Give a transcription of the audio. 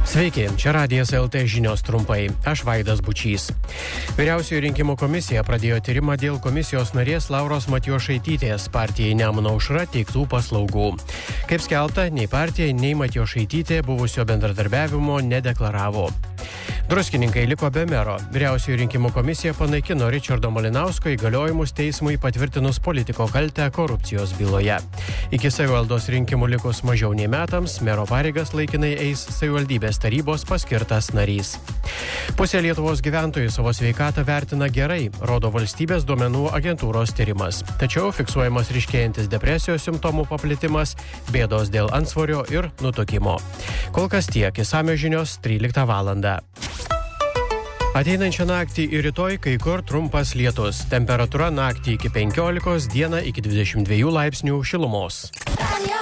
Sveiki, čia Radijas LT žinios trumpai. Aš Vaidas Bučys. Vyriausioji rinkimų komisija pradėjo tyrimą dėl komisijos narės Lauros Matjošaitytės partijai Nemuno aušra teiktų paslaugų. Kaip skelbta, nei partija, nei Matjošaitytė buvusio bendradarbiavimo nedeklaravo. Druskininkai liko be mero. Vyriausioji rinkimų komisija panaikino Ričardo Malinausko įgaliojimus teismui patvirtinus politiko kaltę korupcijos byloje. Iki savivaldos rinkimų likus mažiau nei metams, mero pareigas laikinai eis savivaldybės tarybos paskirtas narys. Pusė Lietuvos gyventojų savo sveikatą vertina gerai, rodo valstybės duomenų agentūros tyrimas. Tačiau fiksuojamas ryškėjantis depresijos simptomų paplitimas, bėdos dėl antsvorio ir nutukimo. Kol kas tiek, išsamios žinios 13 valandą. Ateinančią naktį ir rytoj kai kur trumpas lietus. Temperatūra naktį iki 15, dieną iki 22 laipsnių šilumos.